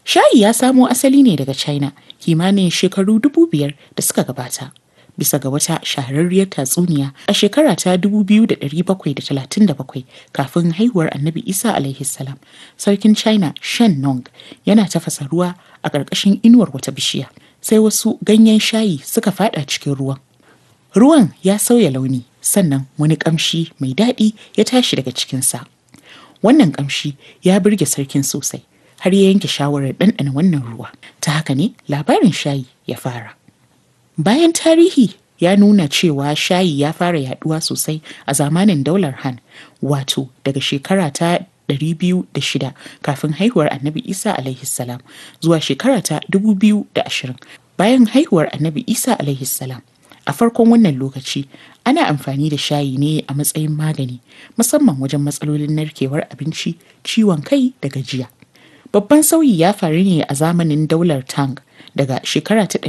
Shayi ya samo asali ne daga China kimanin shekaru 5,000 da suka gabata. Bisa ga wata shahararriyar tatsuniya a shekara ta 2737 kafin haihuwar Annabi Isa alaihi salam, sarkin China Shen Nong yana tafasa ruwa a ƙarƙashin inuwar wata bishiya. Sai wasu ganyen shayi suka fada cikin ruwan. Ruwan ya sauya launi, sannan wani ƙamshi mai daɗi ya tashi daga cikinsa. Wannan ƙamshi ya burge sarkin sosai, har ya yanke shawarar ɗanɗana wannan ruwa. Ta haka ne labarin shayi ya fara. Bayan tarihi ya nuna cewa shayi ya fara yaduwa sosai a zamanin daular Han, wato daga shekara ta 206 kafin haihuwar Annabi Isa alaihi salam zuwa shekara ta 2020 bayan haihuwar Annabi Isa alaihi salam. A farkon wannan lokaci, ana amfani da shayi ne a matsayin magani, musamman wajen matsalolin narkewar abinci, ciwon kai da gajiya. Babban sauyi ya faru ne a zamanin daular Tang daga shekara ta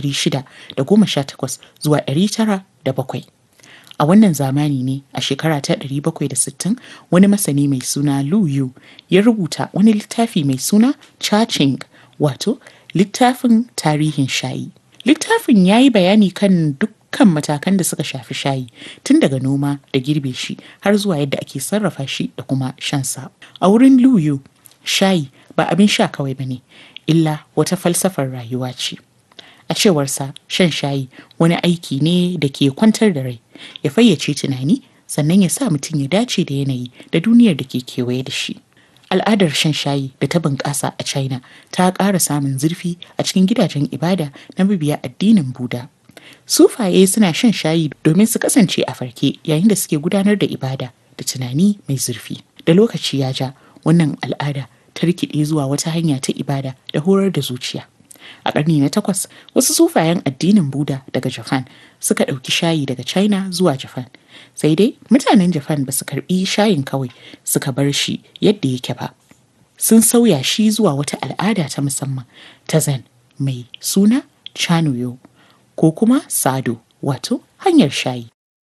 618 zuwa 907. A wannan zamani ne a shekara ta 760 wani masani mai suna Lu Yu ya rubuta wani littafi mai suna Cha Ching, wato littafin tarihin shayi. Littafin ya yi bayani kan dukkan matakan da suka shafi shayi, tun daga noma da girbe shi har zuwa yadda ake sarrafa shi da kuma shansa. A wurin Lu Yu, shayi ba abin sha kawai ba ne, illa wata falsafar rayuwa ce. A cewarsa, shan shayi wani aiki ne da ke kwantar da rai, ya fayyace tunani, sannan ya sa mutum ya dace da yanayi da duniyar da ke kewaye da shi. Al'adar shan shayi da ta bunƙasa a China ta ƙara samun zurfi a cikin gidajen ibada na mabiya addinin Buda. Sufaye suna shan shayi domin su kasance a farke yayin da suke gudanar da ibada da tunani mai zurfi. Da lokaci ya ja, wannan al'ada ta rikide zuwa wata hanya ta ibada da horar da zuciya. A ƙarni na 8, wasu sufayen addinin Buda daga Japan suka ɗauki shayi daga China zuwa Japan. Sai dai mutanen Japan ba su karɓi shayin kawai suka bar shi yadda yake ba. Sun sauya shi zuwa wata al'ada ta musamman ta Zen mai suna Chanuyo ko kuma Sado, wato hanyar shayi.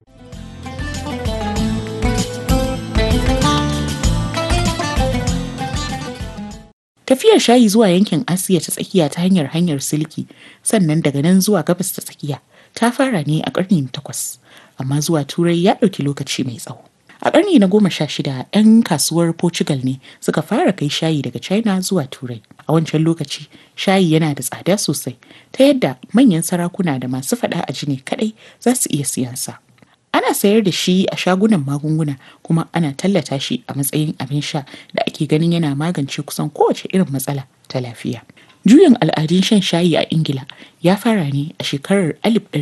Tafiyar shayi zuwa yankin Asiya ta tsakiya ta hanyar silki, sannan daga nan zuwa gabas ta tsakiya, ta fara ne a ƙarni na 8, amma zuwa Turai ya ɗauki lokaci mai tsawo. A ƙarni na 16, 'yan kasuwar Portugal ne suka fara kai shayi daga China zuwa Turai. A wancan lokaci, shayi yana da tsada sosai, ta yadda manyan sarakuna da masu faɗa a ji ne kaɗai za su iya siyansa. Ana sayar da shi a shagunan magunguna, kuma ana tallata shi a matsayin abin sha da ake ganin yana magance kusan kowace irin matsala ta lafiya. Juyin al'adun shan shayi a Ingila ya fara ne a shekarar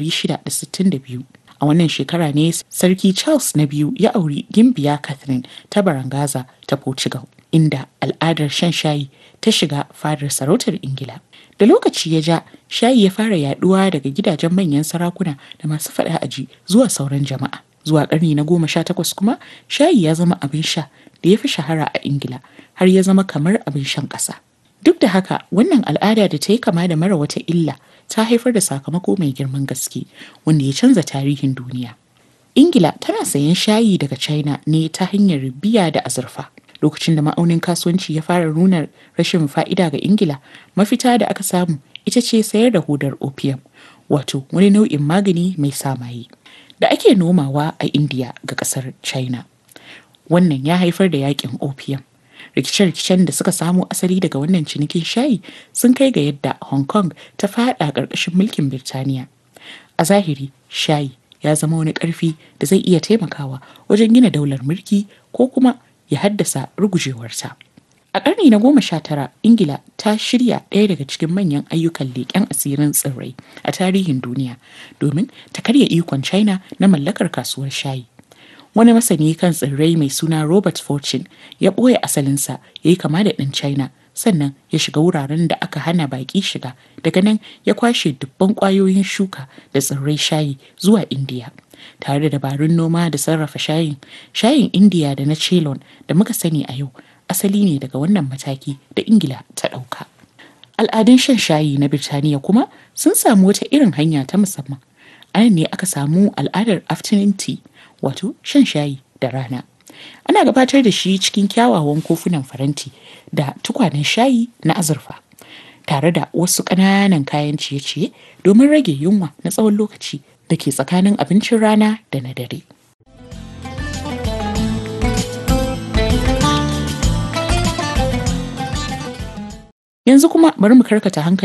1662. A wannan shekara ne Sarki Charles na biyu ya auri Gimbiya Catherine ta Barangaza ta Portugal, inda al'adar shan shayi ta shiga fadar sarautar Ingila. Da lokaci ya ja, shayi ya fara yaduwa daga gidajen manyan sarakuna da masu faɗa aji zuwa sauran jama'a. Zuwa ƙarni na 18 kuma, shayi ya zama abin sha da ya fi shahara a Ingila, har ya zama kamar abin shan ƙasa. Duk da haka, wannan al'ada da ta yi kama da mara wata illa ta haifar da sakamako mai girman gaske wanda ya canza tarihin duniya. Ingila tana sayan shayi daga China ne ta hanyar biya da azurfa. Lokacin da ma'aunin kasuwanci ya fara nuna rashin fa'ida ga Ingila, mafita da aka samu ita ce sayar da hodar opium, wato wani nau'in magani mai samaye da ake nomawa a India ga ƙasar China. Wannan ya haifar da yaƙin opium. Rikice-rikicen da suka samo asali daga wannan cinikin shayi sun kai ga yadda Hong Kong ta faɗa ƙarƙashin mulkin Birtaniya. A zahiri, shayi ya zama wani ƙarfi da zai iya taimakawa wajen gina daular mulki ko kuma ya haddasa rugujewarta. A ƙarni na 19, Ingila ta shirya ɗaya daga cikin manyan ayyukan leƙen asirin tsirrai a tarihin duniya domin ta karya ikon China na mallakar kasuwar shayi. Wani masani kan tsirrai mai suna Robert Fortune ya ɓoye asalinsa ya yi kama da ɗan China, sannan ya shiga wuraren da aka hana baƙi shiga. Daga nan ya kwashe dubban ƙwayoyin shuka da tsirrai shayi zuwa Indiya. Tare da dabarun noma da sarrafa shayin Indiya da na Ceylon da muka sani a yau asali ne daga wannan mataki da Ingila ta ɗauka. Al'adun shan shayi na Birtaniya kuma sun samu wata irin hanya ta musamman. Anan ne aka samu al'adar afternoon tea, wato shan shayi da rana. Ana gabatar da shi cikin kyawawan kofunan faranti da tukwanen shayi na azurfa. tare da wasu ƙananan kayan ciye-ciye domin rage yunwa na tsawon lokaci da ke tsakanin abincin rana da na dare. Yanzu kuma bari mu karkata hankali